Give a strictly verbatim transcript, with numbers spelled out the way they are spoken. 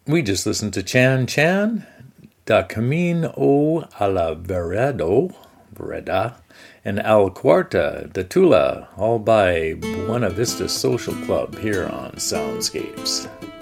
We just listened to Chan Chan, Da Camino a la Vereda, Vereda, and Al Cuarta, de Tula, all by Buena Vista Social Club here on Soundscapes.